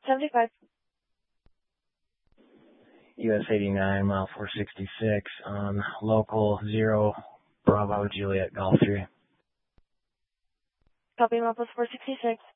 75. US 89, mile 466 on local 0 Bravo Juliet Golf 3. Copy, Mile 466.